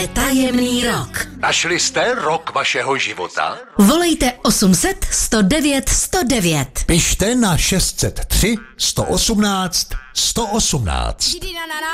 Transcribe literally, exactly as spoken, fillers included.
je tajemný rok. Našli jste rok vašeho života? Volejte osm set sto devět sto devět. Pište na šest set tři sto osmnáct sto osmnáct.